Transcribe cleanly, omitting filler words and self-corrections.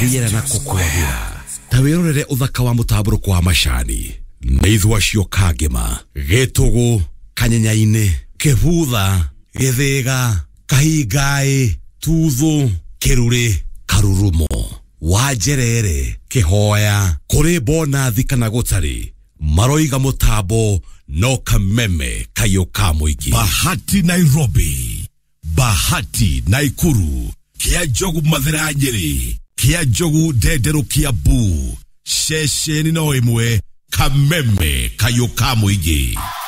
riera na kukwehera tawirorere uthaka wa mutamburuko wa macani neithwa cio kangema gitugu kanyenyaine kebutha githega kahingai tuthu kiruri karurumo wajerere kihoya kuri bona thikana gutari maroiga mutambo no kameme kayo kamuigi Bahati Nairobi, Bahati Naikuru, Kia Jogu Mathira Nyeri, Kia Jogu Dedero Kiambu, Shesheni no imwe kameme kayo kamuigi.